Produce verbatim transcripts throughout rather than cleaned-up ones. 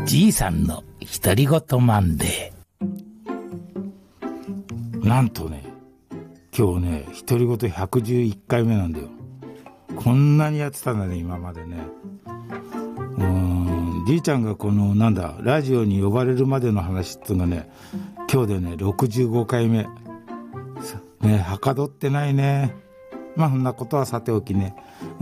じいさんの独り言マンデー。なんとね、今日ね、独り言ひゃくじゅういっかいめなんだよ。こんなにやってたんだね、今までね。うーん、じいちゃんがこのなんだラジオに呼ばれるまでの話っていうのがね、今日でねろくじゅうごかいめね、はかどってないね。まあそんなことはさておきね。うん、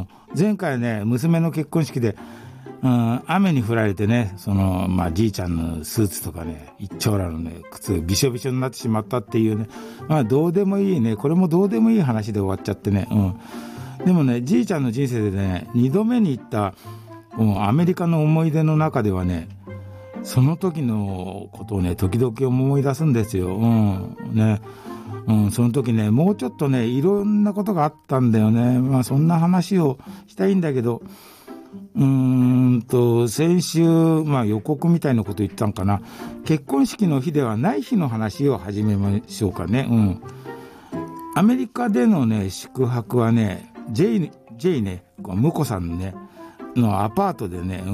前回ね、娘の結婚式で、うん、雨に降られてね、そのまあじいちゃんのスーツとかね、一丁羅のね靴びしょびしょになってしまったっていうね、まあどうでもいいね、これもどうでもいい話で終わっちゃってね。うん、でもね、じいちゃんの人生でね、にどめに行った、うん、アメリカの思い出の中ではね、その時のことをね時々思い出すんですよ。うんね、うん、その時ね、もうちょっとねいろんなことがあったんだよね。まあそんな話をしたいんだけど、うーんと先週、まあ予告みたいなこと言ったんかな。結婚式の日ではない日の話を始めましょうかね。うん、アメリカでのね宿泊はね、ジェイ、ジェイね、婿さんねのアパートでね、うん、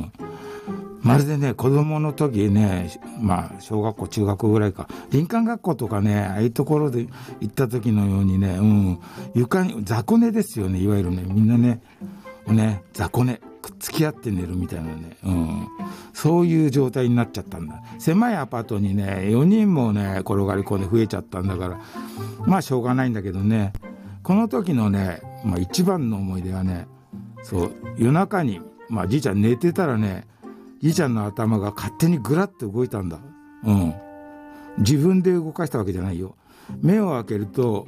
まるでね子供の時ね、まあ小学校中学校ぐらいか、林間学校とかね、ああいうところで行った時のようにね、うん、床に雑魚寝ですよね、いわゆるね、みんなねね雑魚寝、くっつき合って寝るみたいなね、うん、そういう状態になっちゃったんだ。狭いアパートにねよにんもね転がり込んで増えちゃったんだから、まあしょうがないんだけどね。この時のね、まあ、一番の思い出はね、そう夜中に、まあ、じいちゃん寝てたらね、じいちゃんの頭が勝手にグラッと動いたんだ。うん、自分で動かしたわけじゃないよ。目を開けると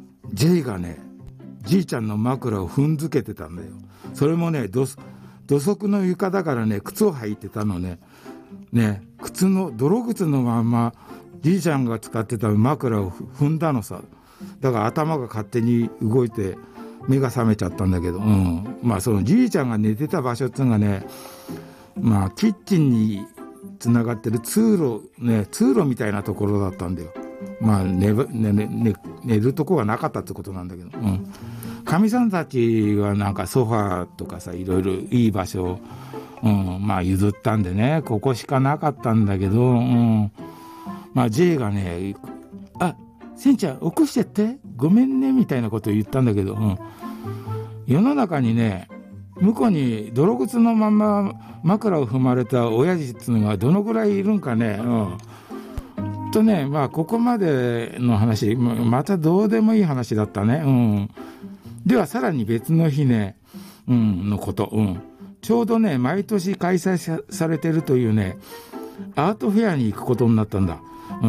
J がねじいちゃんの枕を踏んづけてたんだよ。それもね、土足の床だからね、靴を履いてたのね。ね、靴の泥靴のままじいちゃんが使ってた枕を踏んだのさ。だから頭が勝手に動いて目が覚めちゃったんだけど、うん、まあそのじいちゃんが寝てた場所っていうのがね、まあキッチンにつながってる通路ね、通路みたいなところだったんだよ。まあ 寝, 寝, 寝, 寝るとこがなかったってことなんだけど、かみ、うん、さんたちはなんかソファーとかさ、いろいろいい場所を、うん、まあ譲ったんでね、ここしかなかったんだけど、うん、まあ J がね、あ、せんちゃん起こしてってごめんねみたいなことを言ったんだけど、うん、世の中にね、向こうに泥靴のまま枕を踏まれた親父っていうのがどのぐらいいるんかね。うん、とね、まあここまでの話、またどうでもいい話だったね。うん、ではさらに別の日ね、うん、のこと、うん、ちょうどね毎年開催されてるというねアートフェアに行くことになったんだ。うん、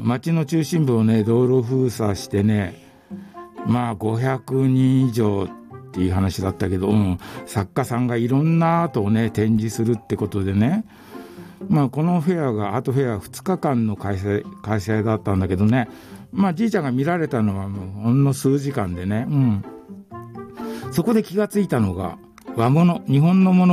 街の中心部をね道路封鎖してね、まあごひゃくにん以上っていう話だったけど、うん、作家さんがいろんなアートをね展示するってことでね、まあこのフェアがアートフェアふつかかんの開催、開催だったんだけどね、まあじいちゃんが見られたのはもうほんの数時間でね、うん、そこで気がついたのが和物、日本のもの